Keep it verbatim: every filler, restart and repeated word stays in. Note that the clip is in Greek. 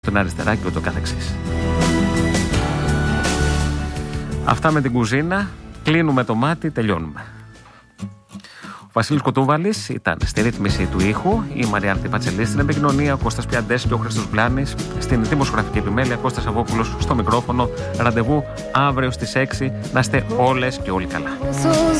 την αριστερά και ούτω καθεξής. Αυτά με την κουζίνα. Κλείνουμε το μάτι, τελειώνουμε. Ο Βασίλης Κοτούβαλης ήταν στη ρύθμιση του ήχου, η Μαριάννα Πατσελή στην επικοινωνία, ο Κώστας Πιαντές και ο Χρήστος Μπλάνης στην δημοσιογραφική επιμέλεια, Κώστας Αβόπουλος στο μικρόφωνο. Ραντεβού αύριο στις έξι. Να είστε όλες και όλοι καλά.